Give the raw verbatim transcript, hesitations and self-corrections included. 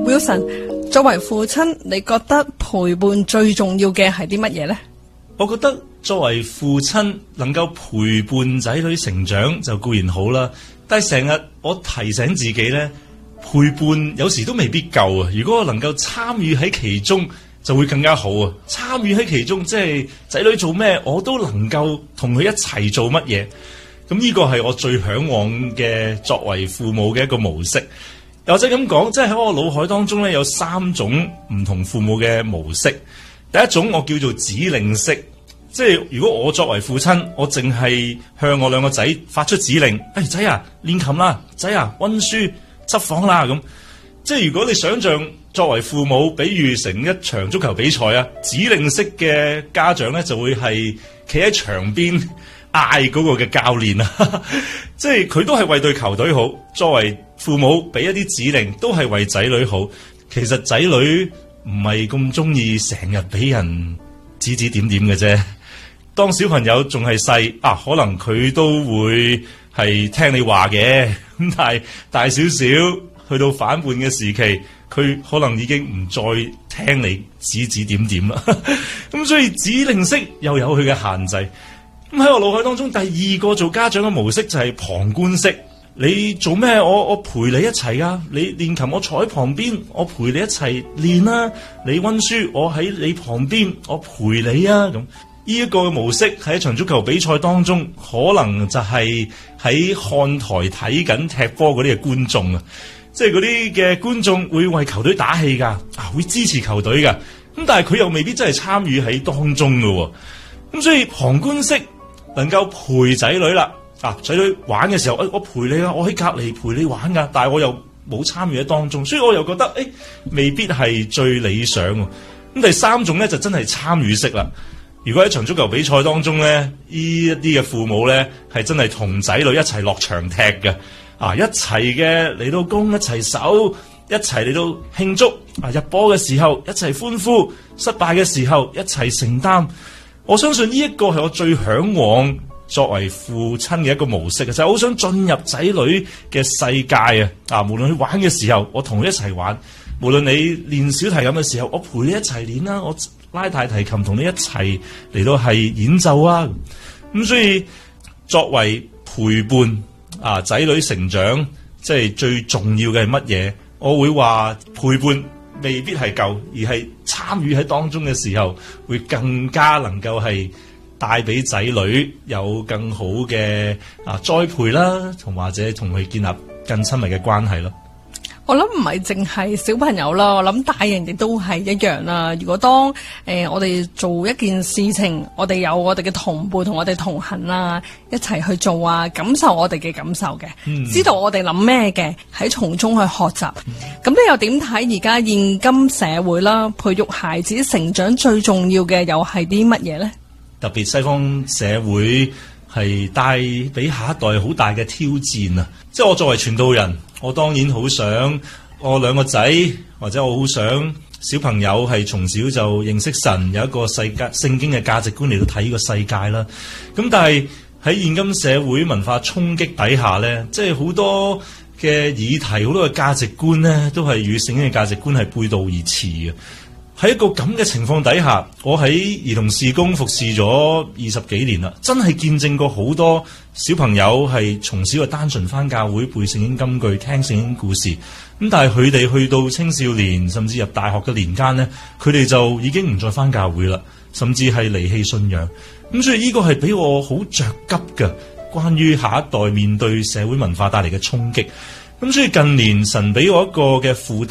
Wilson， 作為父親，你覺得陪伴最重要嘅係啲乜嘢呢？ 我覺得作為父親能夠陪伴仔女成長就固然好啦，但係成日我提醒自己呢，陪伴有時都未必夠啊！如果我能夠參與喺其中，就會更加好啊！參與喺其中，即係仔女做咩，我都能夠同佢一齊做乜嘢。咁呢個係我最嚮往嘅作為父母嘅一個模式。又或者咁講，即係喺我腦海當中咧，有三種唔同父母嘅模式。第一種我叫做指令式，即係如果我作為父親，我淨係向我兩個仔發出指令，誒仔啊練琴啦，仔啊溫書執房啦咁。即係如果你想象作為父母，比喻成一場足球比賽啊，指令式嘅家長咧就會係企喺場邊嗌嗰個嘅教練啊，即係佢都係為對球隊好。作為父母俾一啲指令，都係為仔女好。其實仔女唔係咁中意成日俾人指指點點嘅啫。當小朋友仲係細啊，可能佢都會係聽你話嘅。咁但係大少少去到反叛嘅時期，佢可能已經唔再聽你指指點點啦。咁所以指令式又有佢嘅限制。咁喺我腦海當中，第二個做家長嘅模式就係旁觀式。你做咩？我我陪你一齊噶。你練琴，我坐喺旁邊，我陪你一齊練啦。你溫書，我喺你旁邊，我陪你啊。咁呢一個嘅模式喺一場足球比賽當中，可能就係喺看台睇緊踢波嗰啲嘅觀眾啊，即係嗰啲嘅觀眾會為球隊打氣噶，啊會支持球隊噶。咁但係佢又未必真係參與喺當中噶。咁所以旁觀式能夠陪仔女啦。啊！仔女玩嘅時候，誒、哎，我陪你啊，我喺隔籬陪你玩噶，但係我又冇參與喺當中，所以我又覺得誒、哎，未必係最理想。咁第三種咧就真係參與式啦。如果喺場足球比賽當中咧，呢一啲嘅父母咧係真係同仔女一齊落場踢嘅，啊，一齊嘅嚟到攻，一齊守，一齊嚟到慶祝，啊，入波嘅時候一齊歡呼，失敗嘅時候一齊承擔。我相信呢一個係我最向往作為父親嘅一個模式嘅，就係好想進入仔女嘅世界啊！啊，無論佢玩嘅時候，我同佢一齊玩；無論你練小提琴嘅時候，我陪你一齊練啦；我拉大提琴同你一齊嚟到係演奏啊！咁所以作為陪伴啊仔女成長，即係最重要嘅係乜嘢？我會話陪伴未必係夠，而係參與喺當中嘅時候，會更加能夠係帶俾仔女有更好嘅啊栽培啦，同或者同佢建立更親密嘅關係咯。 我諗唔係淨係小朋友啦，我諗大人亦都係一樣啦。如果當誒、呃、我哋做一件事情，我哋有我哋嘅同伴同我哋同行啦，一齊去做啊，感受我哋嘅感受嘅，嗯、知道我哋諗咩嘅，喺從中去學習。咁、嗯、你又點睇而家現今社會啦，培育孩子成長最重要嘅又係啲乜嘢呢？ 特別西方社會係帶俾下一代好大嘅挑戰啊！即係我作為傳道人，我當然好想我兩個仔，或者我好想小朋友係從小就認識神，有一個世界聖經嘅價值觀嚟到睇呢個世界啦。咁但係喺現今社會文化衝擊底下呢，即係好多嘅議題，好多嘅價值觀呢，都係與聖經嘅價值觀係背道而馳嘅。喺一個咁嘅情況底下，我喺兒童事工服侍咗二十幾年啦，真係見證過好多小朋友係從小就單純返教會背聖經金句、聽聖經故事。咁但係佢哋去到青少年甚至入大學嘅年間呢，佢哋就已經唔再返教會啦，甚至係離棄信仰。咁所以呢個係俾我好着急嘅，關於下一代面對社會文化帶嚟嘅衝擊。咁所以近年神俾我一個嘅負擔。